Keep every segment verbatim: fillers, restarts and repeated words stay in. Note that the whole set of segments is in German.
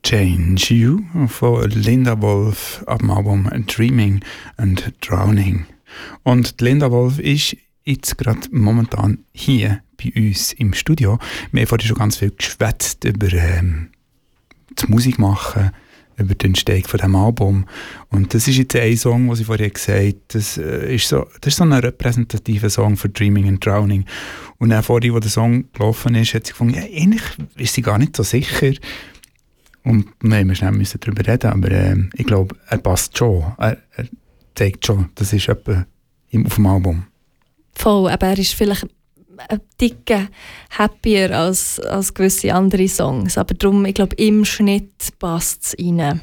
Change You von Linda Wolf ab dem Album Dreaming and Drowning. Und Linda Wolf ist jetzt gerade momentan hier bei uns im Studio. Wir haben vorhin schon ganz viel geschwätzt über ähm, das Musikmachen, über die Entstehung von diesem Album. Und das ist jetzt ein Song, den sie vorhin gesagt habe, das, äh, ist so, das ist so ein repräsentativer Song für Dreaming and Drowning. Und dann vorhin, als der Song gelaufen ist, hat sie gefunden, ja, eigentlich ist sie gar nicht so sicher. Und wir mussten schnell darüber reden, aber äh, ich glaube, er passt schon. Er, er zeigt schon, das ist etwa auf dem Album. Voll, aber er ist vielleicht ein Ticken happier als, als gewisse andere Songs. Aber darum, ich glaube, im Schnitt passt es rein.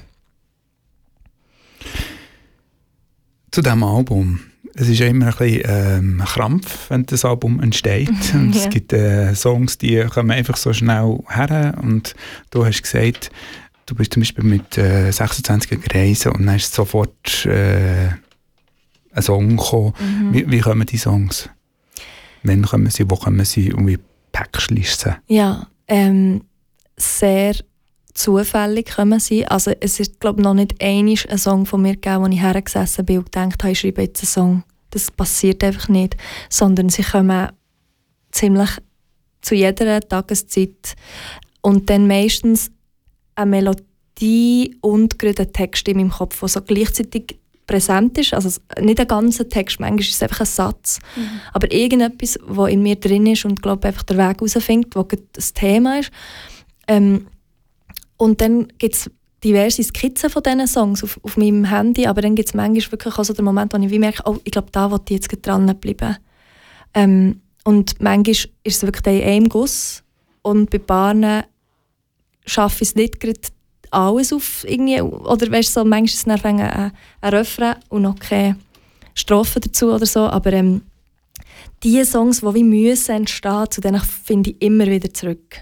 Zu diesem Album. Es ist ja immer ein bisschen ähm, ein Krampf, wenn das Album entsteht. Und ja. Es gibt äh, Songs, die kommen einfach so schnell her. Und du hast gesagt, du bist zum Beispiel mit äh, sechsundzwanzig gereist und dann ist sofort äh, ein Song gekommen. Mhm. Wie, wie kommen die Songs? Wann kommen sie, wo kommen sie und wie packst du sie? Ja, ähm, sehr zufällig kommen sie. Also es ist, glaube ich, noch nicht einmal ein Song von mir gegeben, wo ich hergesessen bin und gedacht habe, ich schreibe jetzt einen Song. Das passiert einfach nicht. Sondern sie kommen ziemlich zu jeder Tageszeit. Und dann meistens eine Melodie und gerade ein Text in meinem Kopf, der so gleichzeitig präsent ist. Also nicht ein ganzer Text, manchmal ist es einfach ein Satz. Mhm. Aber irgendetwas, was in mir drin ist und glaube einfach der Weg herausfindet, wo das Thema ist. Ähm, und dann gibt es diverse Skizzen von diesen Songs auf, auf meinem Handy, aber dann gibt es manchmal wirklich auch so den Moment, wo ich wie merke, oh, ich glaube, da will ich jetzt dranbleiben. Ähm, und manchmal ist es wirklich in einem Guss und bei Paaren schaffe ich es nicht gerade alles auf irgendwie, oder weißt so, manchmal ist es dann ein, ein, ein Refrain und noch keine Strophe dazu oder so, aber ähm, die Songs, die wie müssen entstehen, zu denen finde ich immer wieder zurück.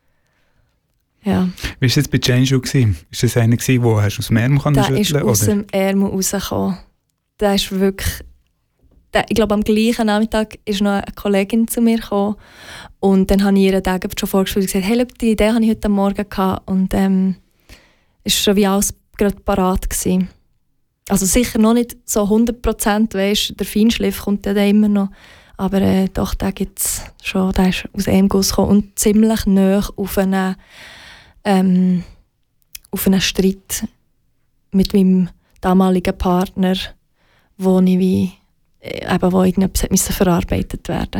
Ja. Wie war es jetzt bei Change You? War das einer, den du aus dem Ärmel schütteln konntest? Der ist aus dem Ärmel rausgekommen. Der ist wirklich... Der, ich glaube, am gleichen Nachmittag ist noch eine Kollegin zu mir gekommen und dann habe ich ihr den schon vorgespielt und gesagt, hey, schau, die Idee hatte ich heute Morgen gehabt und ähm, ist schon wie alles gerade parat gewesen. Also sicher noch nicht so hundert Prozent, weißt, der Feinschliff kommt ja dann immer noch, aber äh, doch, den gibt es schon, der ist aus einem Guss gekommen und ziemlich nahe auf einen, ähm, auf einen Streit mit meinem damaligen Partner, wo ich wie, äh, eben, wo irgendetwas musste verarbeitet werden.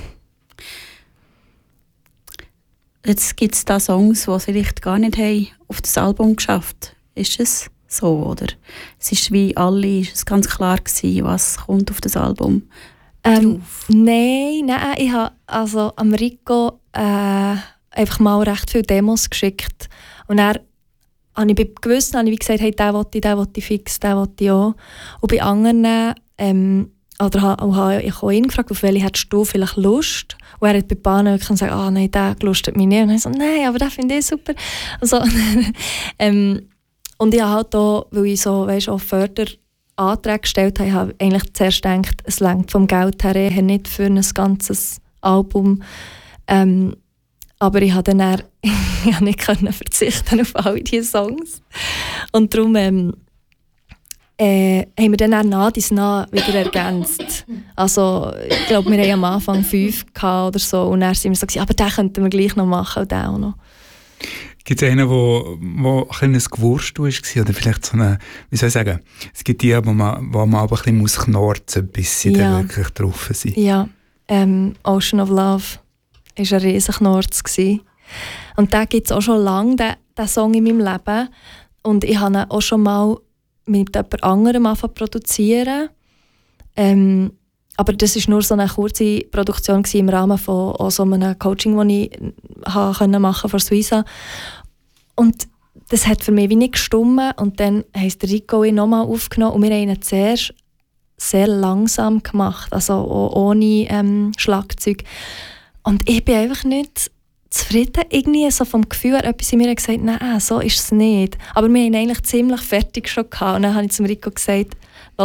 Jetzt gibt es da Songs, die vielleicht gar nicht haben auf das Album geschafft. Ist es so, oder? Es ist wie alle, ist es ganz klar gewesen, was kommt auf das Album ähm, drauf? Nein, nein, ich habe also am Rico äh, einfach mal recht viele Demos geschickt und er habe ich bei gewissen habe ich gesagt, hey, den will ich, den will ich fix, den will ich auch. Und bei anderen ähm, oder habe ich auch ihn gefragt, auf welche hättest du vielleicht Lust? Und er hat bei Bahnen gesagt, ah, nein, der lustet mich nicht. Und ich so, nein, aber den finde ich super. Also, ähm, und ich habe halt auch, weil ich so, weißt, auch Förderanträge gestellt habe, ich habe eigentlich zuerst gedacht, es reicht vom Geld her eher nicht für ein ganzes Album. Ähm, aber ich konnte dann ich nicht können verzichten auf all diese Songs. Und darum ähm, Äh, haben wir dann auch nach dies nach wieder ergänzt. Also, ich glaube, wir hatten am Anfang fünf oder so und dann sind wir so, aber den könnten wir gleich noch machen und den auch noch. Gibt es einen, wo, wo ein bisschen ein Gewurstel war? Oder vielleicht so eine, wie soll ich sagen, es gibt die, wo man, wo man aber ein bisschen knurzen muss, bis sie ja. dann wirklich drauf sind. Ja, ähm, Ocean of Love war ein riesen Knurz. Und den gibt es auch schon lange, den, den Song in meinem Leben. Und ich habe ihn auch schon mal mit jemand anderem anfangen zu produzieren. Ähm, aber das war nur so eine kurze Produktion im Rahmen von auch so einem Coaching, das ich machen konnte von Suiza. Und das hat für mich wie nicht gestimmt. Und dann haben der Rico ihn nochmal aufgenommen und wir haben ihn zuerst sehr langsam gemacht, also ohne ähm, Schlagzeug. Und ich bin einfach nicht zufrieden, irgendwie so vom Gefühl her, etwas in mir hat gesagt, nein, so ist es nicht. Aber wir haben eigentlich ziemlich fertig schon gehabt. Und dann habe ich zum Rico gesagt, los,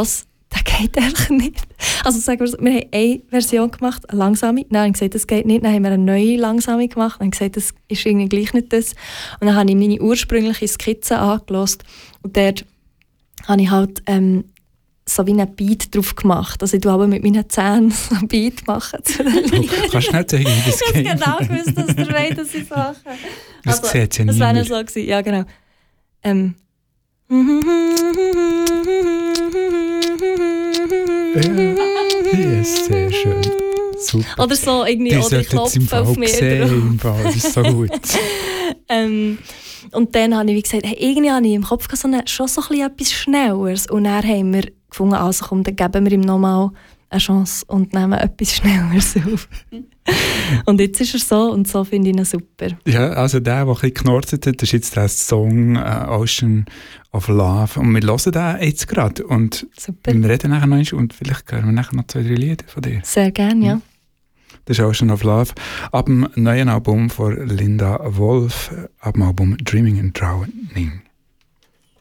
der geht einfach nicht. Also sagen wir, wir haben eine Version gemacht, eine langsame. Dann habe ich gesagt, das geht nicht. Dann haben wir eine neue langsame gemacht. Dann habe ich gesagt, das ist irgendwie gleich nicht das. Und dann habe ich meine ursprüngliche Skizze angehört. Und dort habe ich halt ähm, so wie einen Beat drauf gemacht. Also ich tue aber mit meinen Zähnen so einen Beat machen. Oh, kannst du nicht sagen, wie das geht? Ich habe genau gewusst, dass ihr wollt, dass ich mache. Das Also, sieht ja das wäre niemand. so gewesen. Ja, genau. Ähm. Ja, yes, sehr schön. Super. Oder so irgendwie, Die oder ich sollten es im klopfe Fall auf mir sehen, drauf. im Fall. Das ist so gut. ähm, und dann habe ich wie gesagt, hey, irgendwie habe ich im Kopf so eine, schon so ein bisschen etwas Schnelleres. Und dann haben wir gefunden, also komm, dann geben wir ihm nochmal eine Chance und nehmen etwas Schnelleres auf. Und jetzt ist er so und so finde ich ihn super. Ja, also der, der ein bisschen geknurrt hat, das ist jetzt der Song uh, Ocean of Love. Und wir hören den jetzt gerade. Und Super. wir reden nachher noch und vielleicht hören wir nachher noch zwei, drei Lieder von dir. Sehr gerne, ja. Das ist Ocean of Love. Ab dem neuen Album von Linda Wolf, ab dem Album Dreaming and Drowning.